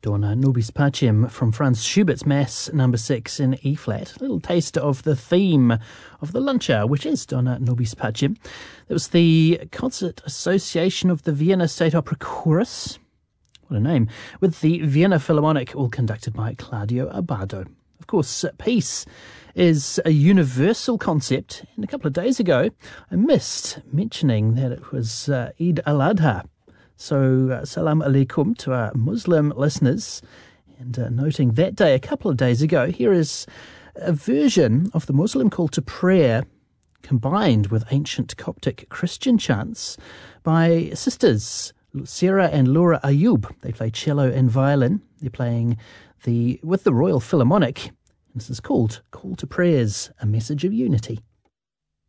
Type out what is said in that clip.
Dona Nobis Pacem from Franz Schubert's Mass number 6 in E-flat. A little taste of the theme of the Lancia, which is Dona Nobis Pacem. It was the Concert Association of the Vienna State Opera Chorus, what a name, with the Vienna Philharmonic, all conducted by Claudio Abbado. Of course, peace is a universal concept, and a couple of days ago I missed mentioning that it was Eid al-Adha. So, salam alaikum to our Muslim listeners. And noting that day, a couple of days ago, here is a version of the Muslim call to prayer combined with ancient Coptic Christian chants by sisters Sarah and Laura Ayub. They play cello and violin. They're playing with the Royal Philharmonic. This is called Call to Prayers, a Message of Unity.